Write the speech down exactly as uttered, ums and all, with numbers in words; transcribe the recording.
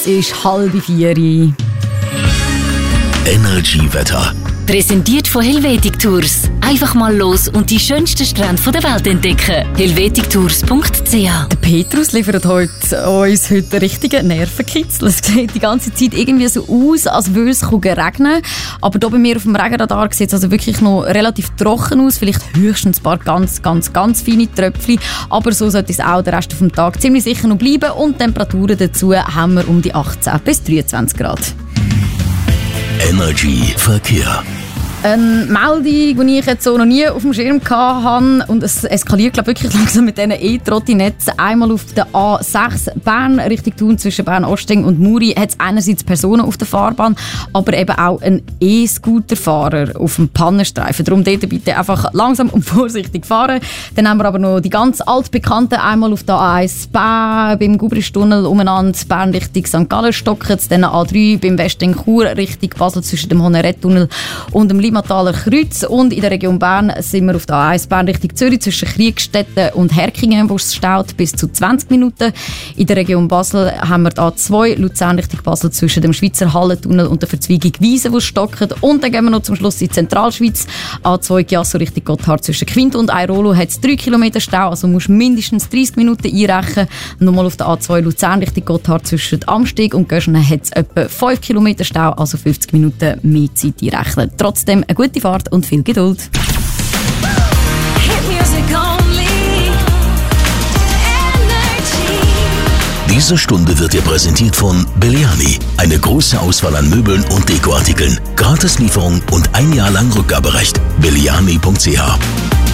Es ist halb vier. Energy-Wetter. Präsentiert von Helvetic Tours. Einfach mal los und die schönsten Strände der Welt entdecken. helvetic tours punkt c h. Der Petrus liefert heute, uns heute einen richtigen Nervenkitzel. Es sieht die ganze Zeit irgendwie so aus, als würde es regnen. Aber hier bei mir auf dem Regenradar sieht es also wirklich noch relativ trocken aus. Vielleicht höchstens ein paar ganz, ganz, ganz feine Tröpfchen. Aber so sollte es auch den Rest vom Tag ziemlich sicher noch bleiben. Und Temperaturen dazu haben wir um die achtzehn bis dreiundzwanzig Grad. Energy Verkehr. Eine Meldung, die ich jetzt so noch nie auf dem Schirm hatte. Und es eskaliert, glaube ich, wirklich langsam mit diesen E-Trottinetzen. Einmal auf der A sechs Bern Richtung Thun zwischen Bern-Osting und Muri hat es einerseits Personen auf der Fahrbahn, aber eben auch einen E-Scooter-Fahrer auf dem Pannenstreifen. Darum dort bitte einfach langsam und vorsichtig fahren. Dann haben wir aber noch die ganz altbekannten, einmal auf der A eins Bern beim Gubristunnel umeinander, Bern Richtung Sankt Gallen stocken, dann A drei beim Westing Chur Richtung Basel zwischen dem Honorettunnel und dem Limataler Kreuz. Und in der Region Bern sind wir auf der A eins Bern Richtung Zürich zwischen Kriegstetten und Herkingen, wo es staut, bis zu zwanzig Minuten. In der Region Basel haben wir die A zwei Luzern Richtung Basel zwischen dem Schweizer Hallentunnel und der Verzweigung Wiesen, wo es stockt. Und dann gehen wir noch zum Schluss in die Zentralschweiz. A zwei Giasso Richtung Gotthard zwischen Quint und Airolo hat es drei Kilometer Stau, also musst mindestens dreissig Minuten einrechnen. Nochmal auf der A zwei Luzern Richtung Gotthard zwischen Amsteg und Göschenen hat es etwa fünf Kilometer Stau, also fünfzig Minuten mehr Zeit einrechnen. Trotzdem eine gute Fahrt und viel Geduld. Diese Stunde wird dir präsentiert von Belliani. Eine große Auswahl an Möbeln und Dekoartikeln. Gratislieferung und ein Jahr lang Rückgaberecht. belliani punkt c h